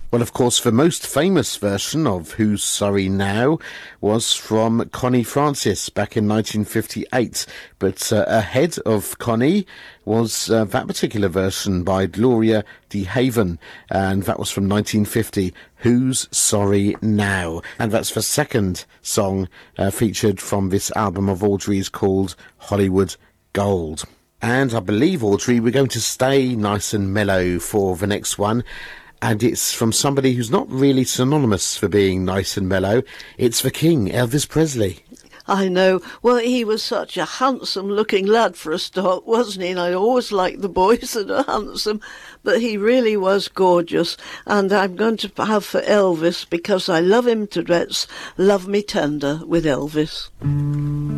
Well, of course, the most famous version of Who's Sorry Now was from Connie Francis back in 1958. But ahead of Connie was that particular version by Gloria De Haven, and that was from 1950, Who's Sorry Now? And that's the second song featured from this album of Audrey's called Hollywood Gold. And I believe, Audrey, we're going to stay nice and mellow for the next one. And it's from somebody who's not really synonymous for being nice and mellow. It's the King, Elvis Presley. I know. Well, he was such a handsome-looking lad for a start, wasn't he? And I always like the boys that are handsome, but he really was gorgeous. And I'm going to have for Elvis, because I love him to bits, Love Me Tender with Elvis.